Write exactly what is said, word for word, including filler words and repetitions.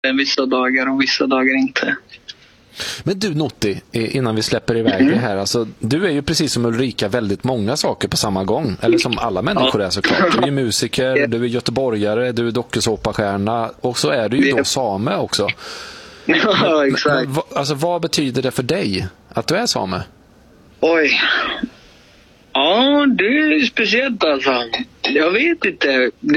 vissa dagar och vissa dagar inte. Men du Notti, innan vi släpper iväg mm. det här, alltså, du är ju precis som Ulrika väldigt många saker på samma gång, eller som alla människor är såklart. Du är ju musiker, du är göteborgare, du är dokusåpastjärna och så är du ju då same också. Ja, exakt. Men, alltså, vad betyder det för dig att du är same? Oj. Ja, det är speciellt alltså. Jag vet inte.